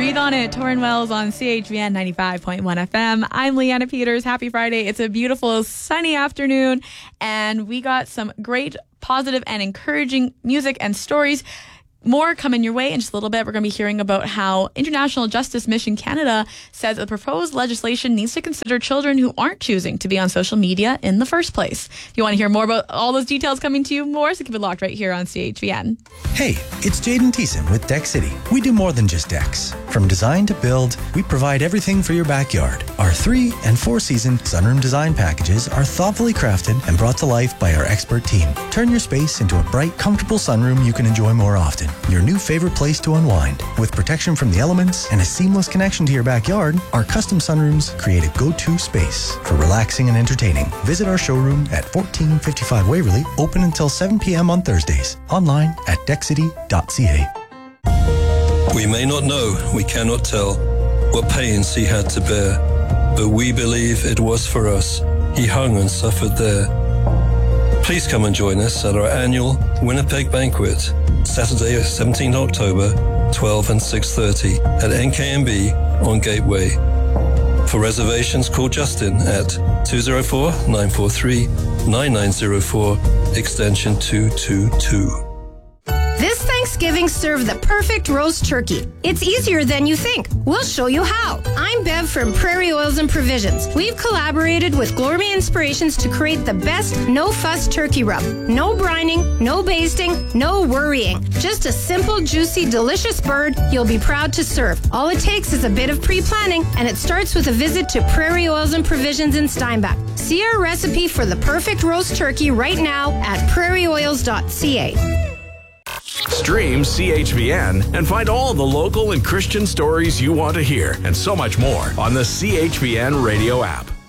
Breathe on it, Torrin Wells on CHVN 95.1 FM. I'm Leanna Peters. Happy Friday. It's a beautiful sunny afternoon, and we got some great positive and encouraging music and stories. More coming your way in just a little bit. We're going to be hearing about how International Justice Mission Canada says the proposed legislation needs to consider children who aren't choosing to be on social media in the first place. If you want to hear more about all those details coming to you more, so keep it locked right here on CHVN. Hey, it's Jaden Thiessen with Deck City. We do more than just decks. From design to build, we provide everything for your backyard. Our 3 and 4 season sunroom design packages are thoughtfully crafted and brought to life by our expert team. Turn your space into a bright, comfortable sunroom you can enjoy more often. Your new favorite place to unwind. With protection from the elements and a seamless connection to your backyard, our custom sunrooms create a go-to space for relaxing and entertaining. Visit our showroom at 1455 Waverly, open until 7 p.m. on Thursdays. Online at deckcity.ca. We may not know, we cannot tell, what pains he had to bear, but we believe it was for us. He hung and suffered there. Please come and join us at our annual Winnipeg Banquet, Saturday, 17th October, 12 and 6:30 at NKMB on Gateway. For reservations, call Justin at 204-943-9904, extension 222. This Thanksgiving, serve the perfect roast turkey. It's easier than you think. We'll show you how. I'm Bev from Prairie Oils and Provisions. We've collaborated with Gourmet Inspirations to create the best no-fuss turkey rub. No brining, no basting, no worrying. Just a simple, juicy, delicious bird you'll be proud to serve. All it takes is a bit of pre-planning, and it starts with a visit to Prairie Oils and Provisions in Steinbach. See our recipe for the perfect roast turkey right now at prairieoils.ca. Stream CHVN and find all the local and Christian stories you want to hear and so much more on the CHVN radio app.